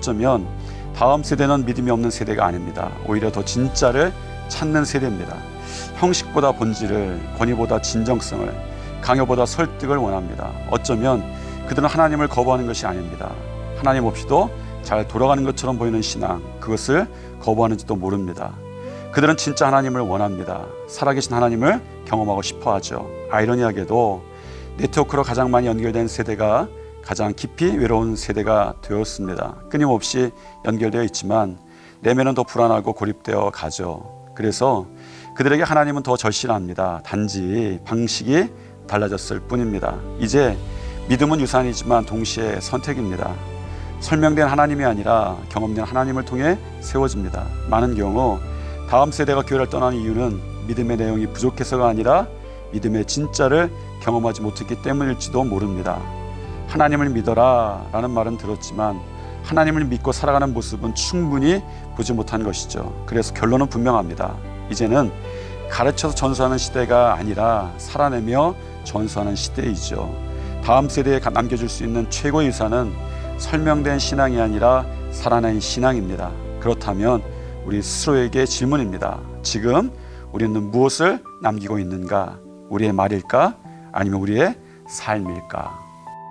어쩌면 다음 세대는 믿음이 없는 세대가 아닙니다. 오히려 더 진짜를 찾는 세대입니다. 형식보다 본질을, 권위보다 진정성을, 강요보다 설득을 원합니다. 어쩌면 그들은 하나님을 거부하는 것이 아닙니다. 하나님 없이도 잘 돌아가는 것처럼 보이는 신앙, 그것을 거부하는지도 모릅니다. 그들은 진짜 하나님을 원합니다. 살아계신 하나님을 경험하고 싶어 하죠. 아이러니하게도 네트워크로 가장 많이 연결된 세대가 가장 깊이 외로운 세대가 되었습니다. 끊임없이 연결되어 있지만 내면은 더 불안하고 고립되어 가죠. 그래서 그들에게 하나님은 더 절실합니다. 단지 방식이 달라졌을 뿐입니다. 이제 믿음은 유산이지만 동시에 선택입니다. 설명된 하나님이 아니라 경험된 하나님을 통해 세워집니다. 많은 경우 다음 세대가 교회를 떠나는 이유는 믿음의 내용이 부족해서가 아니라 믿음의 진짜를 경험하지 못했기 때문일지도 모릅니다. 하나님을 믿어라 라는 말은 들었지만 하나님을 믿고 살아가는 모습은 충분히 보지 못한 것이죠. 그래서 결론은 분명합니다. 이제는 가르쳐서 전수하는 시대가 아니라 살아내며 전수하는 시대이죠. 다음 세대에 남겨줄 수 있는 최고의 유산은 설명된 신앙이 아니라 살아낸 신앙입니다. 그렇다면 우리 스스로에게 질문입니다. 지금 우리는 무엇을 남기고 있는가? 우리의 말일까? 아니면 우리의 삶일까?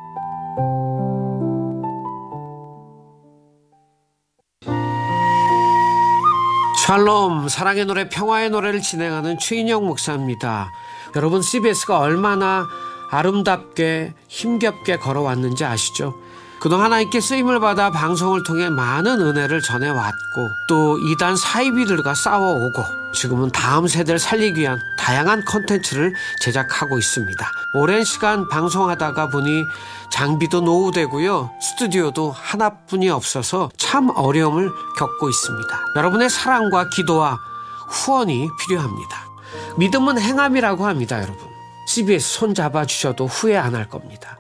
샬롬, 사랑의 노래, 평화의 노래를 진행하는 최인영 목사입니다. 여러분, CBS가 얼마나 아름답게 힘겹게 걸어왔는지 아시죠? 그동안 하나님께 쓰임을 받아 방송을 통해 많은 은혜를 전해왔고 또 이단 사이비들과 싸워오고 지금은 다음 세대를 살리기 위한 다양한 콘텐츠를 제작하고 있습니다. 오랜 시간 방송하다가 보니 장비도 노후되고요. 스튜디오도 하나뿐이 없어서 참 어려움을 겪고 있습니다. 여러분의 사랑과 기도와 후원이 필요합니다. 믿음은 행함이라고 합니다, 여러분. CBS 손 잡아주셔도 후회 안 할 겁니다.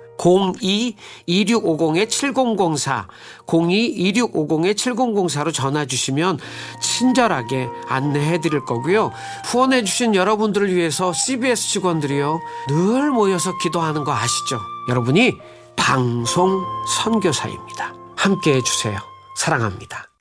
02-2650-7004 02-2650-7004로 전화 주시면 친절하게 안내해 드릴 거고요. 후원해 주신 여러분들을 위해서 CBS 직원들이요 늘 모여서 기도하는 거 아시죠? 여러분이 방송 선교사입니다. 함께해 주세요. 사랑합니다.